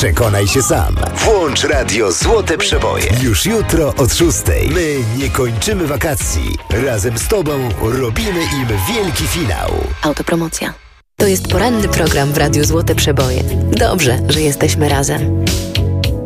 Przekonaj się sam. Włącz radio Złote Przeboje. Już jutro od 6:00. My nie kończymy wakacji. Razem z Tobą robimy im wielki finał. Autopromocja. To jest poranny program w Radiu Złote Przeboje. Dobrze, że jesteśmy razem.